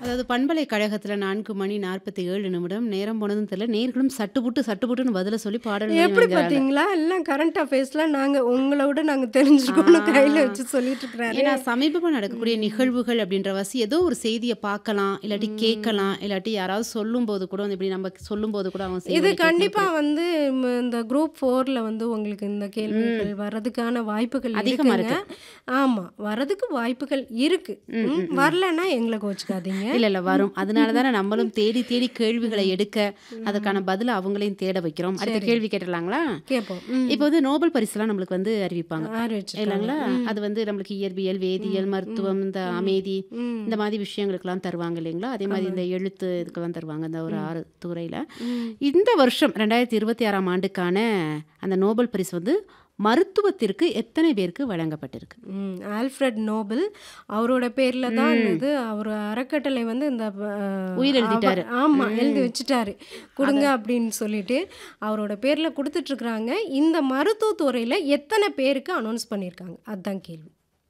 அதாவது பண்பலை கழகத்துல 4 மணி 47 நிமிடம். நேரம் போனதும் தெரியல. நேயர்களும் சட்டுப்புட்டு சட்டுப்புட்டுன்னு பதில சொல்லி பாடல்களையும் எப்படி வாங்கிறாங்க. பார்த்தீங்களா? எல்லாம் கரண்ட் அஃபேர்ஸ்லாம் உங்கள விட நாங்க ஆ. தெரிஞ்சுருக்கோம்னு கையில வச்சு சொல்லிட்டு இருக்கிறாரு. ஏன்னா சமீபமா நடக்கக்கூடிய ம். நிகழ்வுகள் அப்படின்றவாசி ஏதோ ஒரு செய்திய பார்க்கலாம், இல்லாட்டி கேட்கலாம், ம். இல்லாட்டி யாராவது சொல்லும்போது கூட இப்படி நம்ம சொல்லும்போது கூட அவங்க இது செய்திய கண்டிப்பா கேட்கணும். வந்து இந்த குரூப் 4ல வந்து உங்களுக்கு இந்த கேள்விகள் வர்றதுக்கான வாய்ப்புகள் அதிகமா இருக்குங்க. இருக்கு. ஆமா. வரதுக்கு வாய்ப்புகள் இருக்கு. வரலன்னா எங்கள கோச்சுக்காதீங்க. இல்ல வரும். அதனால தானே நம்மளும் தேடி தேடி கேள்விகளை எடுக்க, அதற்கான பதில அவங்களையும் தேட வைக்கிறோம். அடுத்த சரி. கேள்வி கேட்டுடலாங்களா? கேட்போம். இப்போ நோபல் பரிசுலாம் நம்மளுக்கு அறிவிப்பாங்க. ஆரம்பிச்சிருக்காங்க. இல்லைங்களா? அது நம்மளுக்கு இயற்பியல், வேதியியல், மருத்துவம், இந்த அமைதி, ம். இந்த மாதிரி விஷயங்களுக்கெல்லாம் தருவாங்க இல்லைங்களா? அதே மாதிரி இந்த எழுத்து இதுக்கெல்லாம் தருவாங்க. இந்த ஒரு 6 துறையில. ம். இந்த வருஷம் 2026ஆம் ஆண்டுக்கான அந்த நோபல் பரிசு மருத்துவத்திற்கு எத்தனை பேருக்கு வழங்கப்பட்டிருக்கு? ஆல்ஃபிரட் நோபல் அவரோட பேர்ல தான் இது அவர் அறக்கட்டளை வந்து இந்த உயிர் எழுதிட்டாரு. ஆமா எழுதி வச்சுட்டாரு கொடுங்க அப்படின்னு சொல்லிட்டு அவரோட பேர்ல கொடுத்துட்டு இருக்காங்க. இந்த மருத்துவத்துறையில எத்தனை பேருக்கு அனௌன்ஸ் பண்ணியிருக்காங்க அதுதான் கேள்வி.